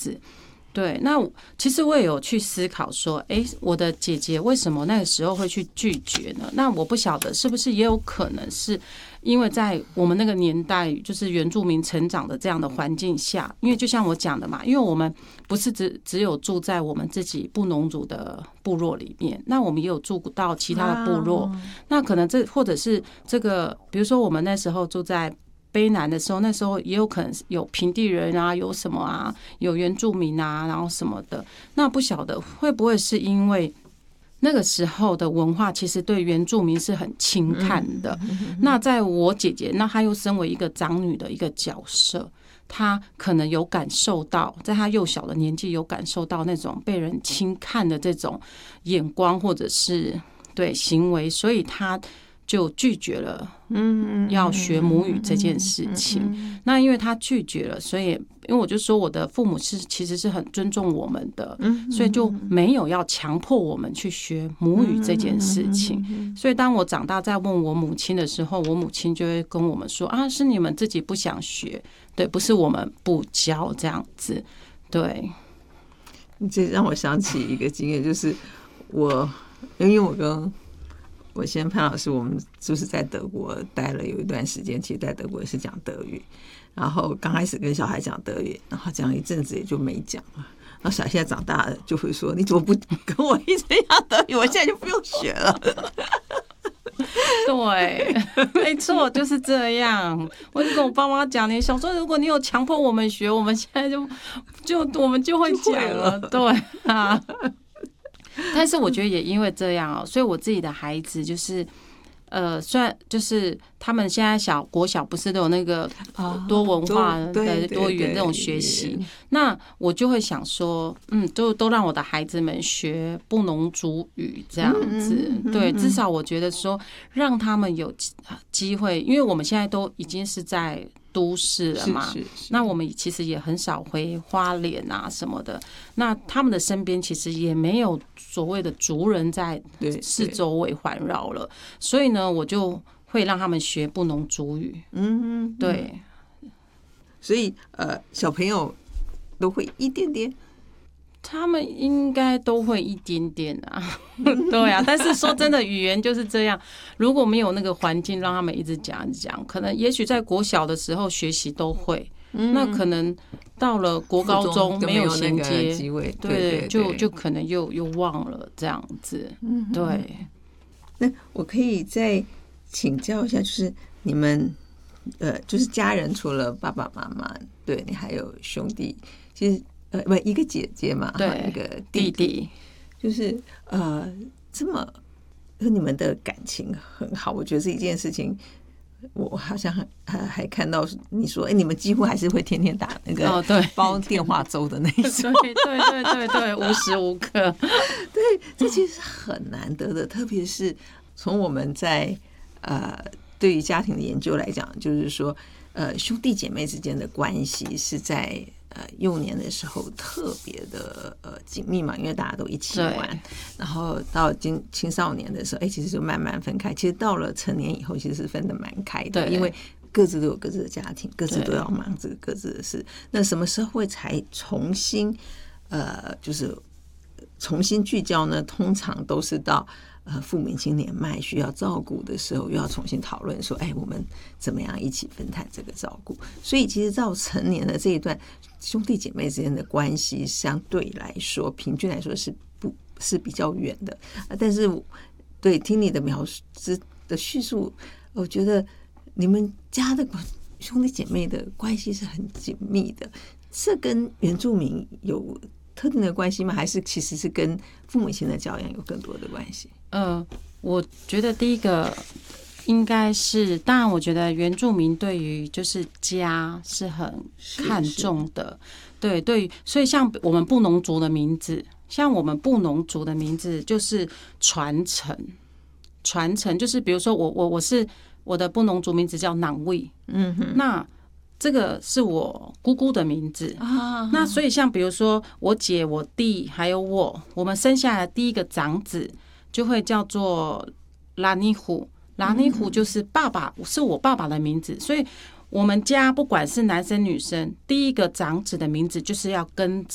子。对，那其实我也有去思考说，我的姐姐为什么那个时候会去拒绝呢？那我不晓得是不是也有可能是因为在我们那个年代，就是原住民成长的这样的环境下，因为就像我讲的嘛，因为我们不是只有住在我们自己布农族的部落里面，那我们也有住到其他的部落，那可能或者是这个，比如说我们那时候住在卑南的时候，那时候也有可能有平地人啊，有什么啊，有原住民啊，然后什么的。那不晓得会不会是因为那个时候的文化其实对原住民是很轻看的。那在我姐姐，那她又身为一个长女的一个角色，她可能有感受到，在她幼小的年纪有感受到那种被人轻看的这种眼光或者是对行为，所以她就拒绝了要学母语这件事情。那因为他拒绝了，所以因为我就说我的父母其实是很尊重我们的，所以就没有要强迫我们去学母语这件事情。所以当我长大再问我母亲的时候，我母亲就会跟我们说啊，是你们自己不想学，对，不是我们不教这样子。对， 这让我想起一个经验，就是因为我跟我先潘老师，我们就是在德国待了有一段时间，其实在德国也是讲德语，然后刚开始跟小孩讲德语，然后讲一阵子也就没讲了。然后小孩现在长大了就会说：“你怎么不跟我一直讲德语？我现在就不用学了。” 对，没错，就是这样。我就跟我爸妈讲，你小时候如果你有强迫我们学，我们现在我们就会讲了。对啊。但是我觉得也因为这样所以我自己的孩子就是虽然就是他们现在国小不是都有那个多文化的多语言这种学习，那我就会想说都让我的孩子们学布农族语这样子。对，至少我觉得说让他们有机会，因为我们现在都已经是在都市了嘛，那我们其实也很少回花莲啊什么的，那他们的身边其实也没有所谓的族人在四周围环绕了，所以呢我就会让他们学布农族语。对， 所以小朋友都会一点点， 他们应该都会一点点啊。对啊，但是说真的，语言就是这样，如果没有那个环境让他们一直讲，可能也许在国小的时候学习都会，那可能到了国高中没有衔接，对，就可能又忘了这样子。对， 那我可以再请教一下，就是你们就是家人除了爸爸妈妈，对你还有兄弟，其实一个姐姐嘛， 对， 一个弟弟， 就是这么你们的感情很好，我觉得是一件事情。我好像还看到你说，你们几乎还是会天天打那个包电话粥的那一种， 对，无时无刻。 对，这其实很难得的，特别是从我们在对于家庭的研究来讲，就是说兄弟姐妹之间的关系是在幼年的时候特别的紧密嘛，因为大家都一起玩，然后到青少年的时候，其实就慢慢分开。其实到了成年以后，其实是分得蛮开的，因为各自都有各自的家庭，各自都要忙着各自的事。那什么时候会才重新就是重新聚焦呢？通常都是到父母亲年迈需要照顾的时候，又要重新讨论说，我们怎么样一起分摊这个照顾。所以其实到成年的这一段，兄弟姐妹之间的关系相对来说，平均来说是比较远的。但是对听你的描述的叙述，我觉得你们家的兄弟姐妹的关系是很紧密的。这跟原住民有特定的关系吗？还是其实是跟父母亲的教养有更多的关系？ 我觉得第一个应该是，当然我觉得原住民对于就是家是很看重的，对，所以像我们布农族的名字，就是传承，就是比如说我的布农族名字叫囊卫，那这个是我姑姑的名字那所以像比如说我姐、我弟还有我们生下来的第一个长子就会叫做拉尼虎，就是爸爸，是我爸爸的名字，所以我们家不管是男生女生，第一个长子的名字就是要跟